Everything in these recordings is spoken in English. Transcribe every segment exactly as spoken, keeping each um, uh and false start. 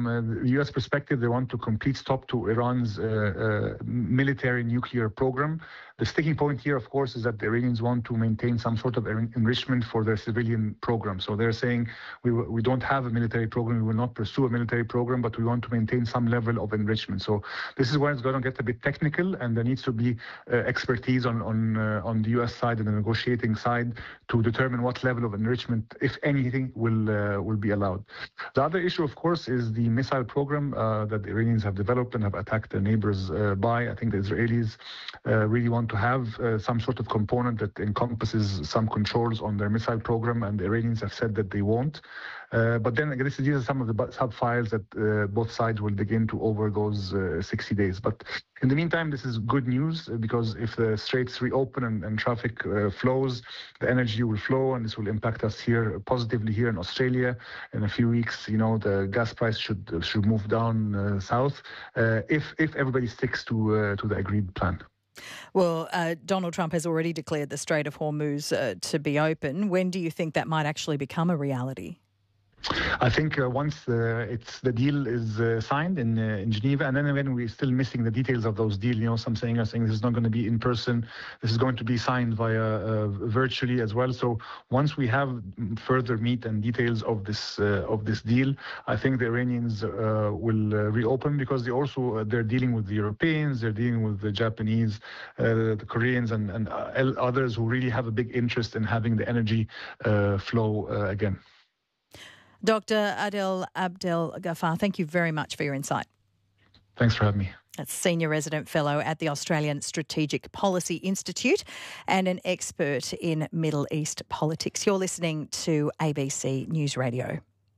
from uh, the U S perspective, they want to complete stop to Iran's uh, uh, military nuclear program. The sticking point here, of course, is that the Iranians want to maintain some sort of en- enrichment for their civilian program. So they're saying we w- we don't have a military program, we will not pursue a military program, but we want to maintain some level of enrichment. So this is where it's going to get a bit technical, and there needs to be uh, expertise on on uh, on the U S side and the negotiating side to determine what level of enrichment, if anything, will uh, will be allowed. The other issue, of course, is the missile program uh, that the Iranians have developed and have attacked their neighbors uh, by. I think the Israelis uh, really want to have uh, some sort of component that encompasses some controls on their missile program, and the Iranians have said that they won't. Uh, but then this, these are some of the sub-files that uh, both sides will dig into over those uh, sixty days. But in the meantime, this is good news uh, because if the straits reopen and, and traffic uh, flows, the energy will flow, and this will impact us here positively here in Australia. In a few weeks, you know, the gas price should uh, should move down uh, south uh, if if everybody sticks to uh, to the agreed plan. Well, uh, Donald Trump has already declared the Strait of Hormuz uh, to be open. When do you think that might actually become a reality? I think uh, once uh, it's the deal is uh, signed in uh, in Geneva, and then again we're still missing the details of those deals. You know, some saying are saying this is not going to be in person. This is going to be signed via uh, virtually as well. So once we have further meat and details of this uh, of this deal, I think the Iranians uh, will uh, reopen because they also uh, they're dealing with the Europeans, they're dealing with the Japanese, uh, the Koreans, and and uh, others who really have a big interest in having the energy uh, flow uh, again. Doctor Adel Abdel Ghaffar, thank you very much for your insight. Thanks for having me. That's Senior Resident Fellow at the Australian Strategic Policy Institute and an expert in Middle East politics. You're listening to A B C News Radio.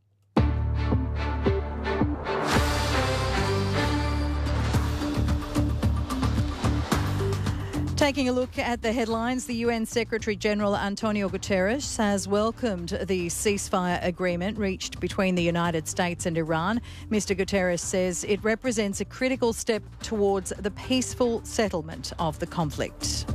Taking a look at the headlines, the U N Secretary-General Antonio Guterres has welcomed the ceasefire agreement reached between the United States and Iran. Mister Guterres says it represents a critical step towards the peaceful settlement of the conflict.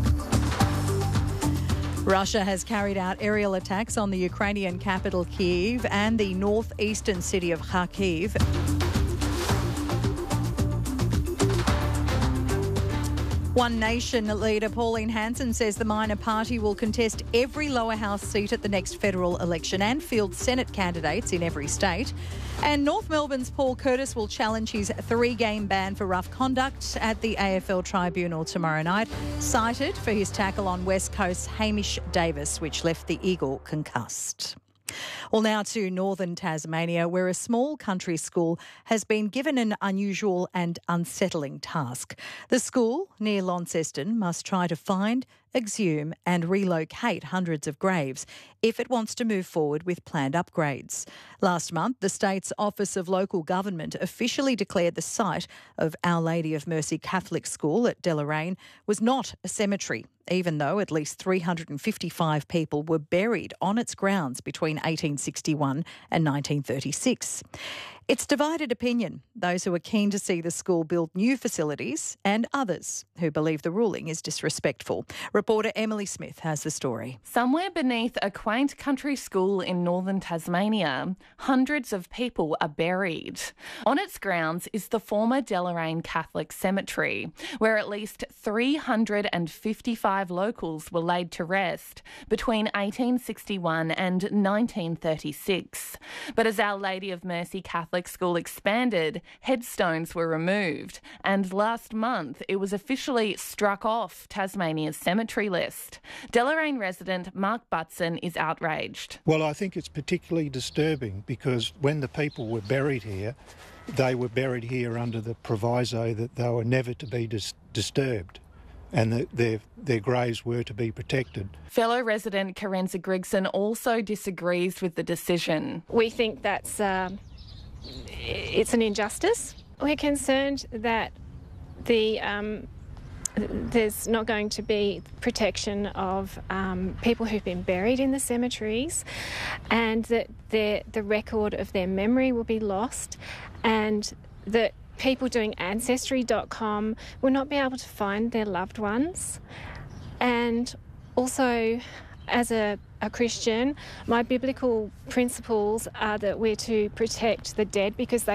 Russia has carried out aerial attacks on the Ukrainian capital Kyiv and the northeastern city of Kharkiv. One Nation leader Pauline Hanson says the minor party will contest every lower house seat at the next federal election and field Senate candidates in every state. And North Melbourne's Paul Curtis will challenge his three-game ban for rough conduct at the A F L Tribunal tomorrow night, cited for his tackle on West Coast's Hamish Davis, which left the Eagle concussed. Well, now to northern Tasmania, where a small country school has been given an unusual and unsettling task. The school near Launceston must try to find, exhume and relocate hundreds of graves if it wants to move forward with planned upgrades. Last month, the state's Office of Local Government officially declared the site of Our Lady of Mercy Catholic School at Deloraine was not a cemetery, even though at least three hundred fifty-five people were buried on its grounds between eighteen sixty-one and nineteen thirty-six. It's divided opinion, those who are keen to see the school build new facilities and others who believe the ruling is disrespectful. Reporter Emily Smith has the story. Somewhere beneath a quaint country school in northern Tasmania, hundreds of people are buried. On its grounds is the former Deloraine Catholic Cemetery, where at least three hundred fifty-five locals were laid to rest between eighteen sixty-one and nineteen thirty-six. But as Our Lady of Mercy Catholic School expanded, headstones were removed, and last month it was officially struck off Tasmania's cemetery list. Deloraine resident Mark Butson is outraged. Well, I think it's particularly disturbing because when the people were buried here, they were buried here under the proviso that they were never to be dis- disturbed. And that their their graves were to be protected. Fellow resident Karenza Grigson also disagrees with the decision. We think that's uh, it's an injustice. We're concerned that the um, there's not going to be protection of um, people who've been buried in the cemeteries, and that the the record of their memory will be lost, and that people doing Ancestry dot com will not be able to find their loved ones. And also, as a, a Christian, my biblical principles are that we're to protect the dead because they